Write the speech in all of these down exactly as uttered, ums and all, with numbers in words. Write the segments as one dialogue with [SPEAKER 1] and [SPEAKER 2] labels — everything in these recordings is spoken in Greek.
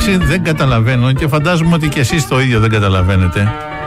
[SPEAKER 1] εντάξει, δεν καταλαβαίνω και φαντάζομαι ότι και εσείς το ίδιο δεν καταλαβαίνετε.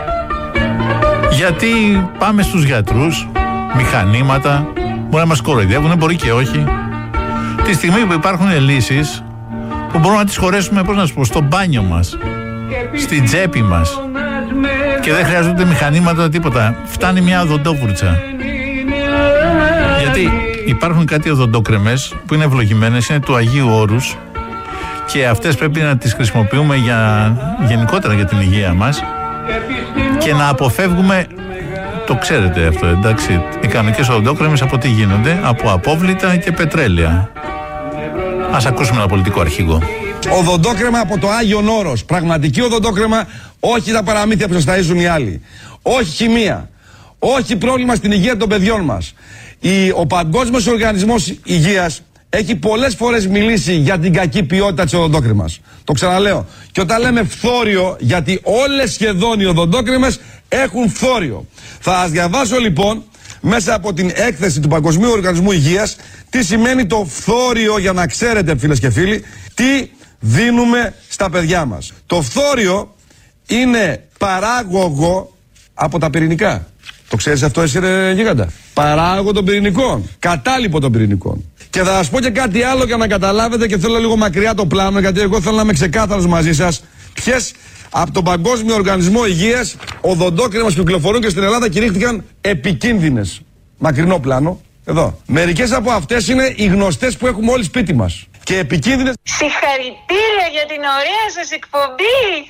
[SPEAKER 1] Γιατί πάμε στους γιατρούς, μηχανήματα, μπορεί να μας κοροϊδεύουν, μπορεί και όχι. Τη στιγμή που υπάρχουν λύσεις που μπορούμε να τις χωρέσουμε, πώς να σου πω, στο μπάνιο μας, στην τσέπη μας, και δεν χρειάζονται μηχανήματα, τίποτα. Φτάνει μια οδοντόβουρτσα. Γιατί υπάρχουν κάτι οδοντόκρεμες που είναι ευλογημένες, είναι του Αγίου Όρους, και αυτές πρέπει να τις χρησιμοποιούμε για, γενικότερα για την υγεία μας, και να αποφεύγουμε, το ξέρετε αυτό, εντάξει, οι κανονικές οδοντόκρεμες από τι γίνονται? Από απόβλητα και πετρέλαια. Ας ακούσουμε ένα πολιτικό αρχηγό.
[SPEAKER 2] Οδοντόκρεμα από το Άγιον Όρος. Πραγματική οδοντόκρεμα, όχι τα παραμύθια που σας ταΐζουν οι άλλοι. Όχι χημεία. Όχι πρόβλημα στην υγεία των παιδιών μας. Η, ο Παγκόσμιος Οργανισμός Υγείας έχει πολλές φορές μιλήσει για την κακή ποιότητα της οδοντόκρεμας. Το ξαναλέω. Και όταν λέμε φθόριο, γιατί όλες σχεδόν οι οδοντόκρεμες έχουν φθόριο. Θα σας διαβάσω λοιπόν μέσα από την έκθεση του Παγκοσμίου Οργανισμού Υγείας τι σημαίνει το φθόριο, για να ξέρετε, φίλες και φίλοι, τι δίνουμε στα παιδιά μας. Το φθόριο είναι παράγωγο από τα πυρηνικά. Το ξέρεις αυτό εσύ, ρε γίγαντα? Παράγωγο των πυρηνικών. Κατάλοιπο των πυρηνικών. Και θα σας πω και κάτι άλλο για να καταλάβετε, και θέλω λίγο μακριά το πλάνο, γιατί εγώ θέλω να είμαι ξεκάθαρος μαζί σας. Ποιες από τον Παγκόσμιο Οργανισμό Υγείας οδοντόκρεμες που κυκλοφορούν και στην Ελλάδα κηρύχθηκαν επικίνδυνες. Μακρινό πλάνο. Εδώ. Μερικές από αυτές είναι οι γνωστές που έχουμε όλοι σπίτι μας. Και επικίνδυνες.
[SPEAKER 3] Συγχαρητήρια για την ωραία σας εκπομπή.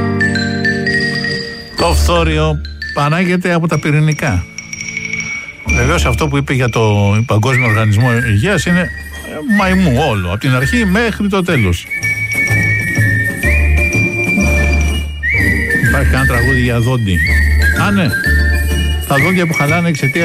[SPEAKER 1] Το φθόριο παράγεται από τα πυρηνικά. Βεβαίως αυτό που είπε για το Παγκόσμιο Οργανισμό Υγείας είναι μαϊμού όλο, από την αρχή μέχρι το τέλος. Υπάρχει κανένα τραγούδι για δόντι? Α, ναι. Τα δόντια που χαλάνε εξαιτίας